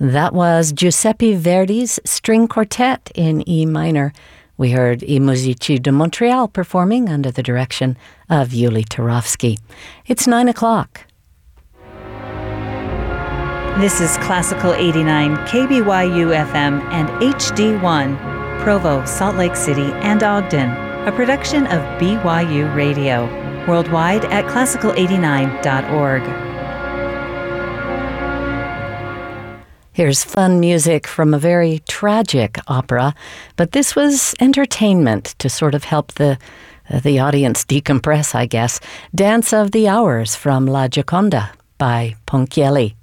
That was Giuseppe Verdi's String Quartet in E minor. We heard I Musici de Montreal performing under the direction of Yuli Turovsky. It's 9 o'clock. This is Classical 89, KBYU FM and HD1, Provo, Salt Lake City, and Ogden, a production of BYU Radio, worldwide at classical89.org. Here's fun music from a very tragic opera, but this was entertainment to sort of help the audience decompress, I guess. Dance of the Hours from La Gioconda by Ponchielli.